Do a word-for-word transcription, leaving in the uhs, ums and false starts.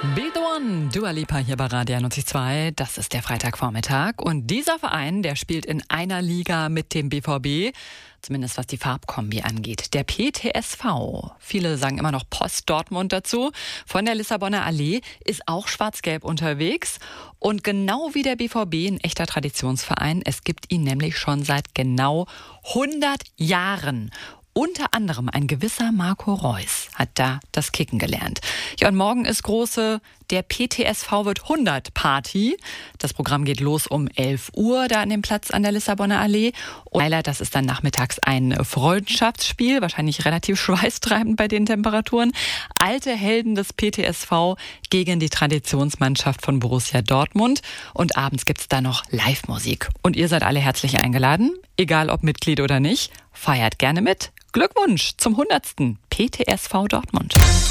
Be the One, Dua Lipa hier bei Radio einundneunzig. Das ist der Freitagvormittag und dieser Verein, der spielt in einer Liga mit dem B V B, zumindest was die Farbkombi angeht. Der P T S V, viele sagen immer noch Post Dortmund dazu, von der Lissabonner Allee, ist auch schwarz-gelb unterwegs und genau wie der B V B ein echter Traditionsverein. Es gibt ihn nämlich schon seit genau hundert Jahren. Unter anderem ein gewisser Marco Reus hat da das Kicken gelernt. Ja, und morgen ist große Der P T S V wird hundert Party. Das Programm geht los um elf Uhr da an dem Platz an der Lissabonner Allee. Und das ist dann nachmittags ein Freundschaftsspiel, wahrscheinlich relativ schweißtreibend bei den Temperaturen. Alte Helden des P T S V gegen die Traditionsmannschaft von Borussia Dortmund. Und abends gibt's da noch Live-Musik. Und ihr seid alle herzlich eingeladen, egal ob Mitglied oder nicht. Feiert gerne mit. Glückwunsch zum hundertsten P T S V Dortmund.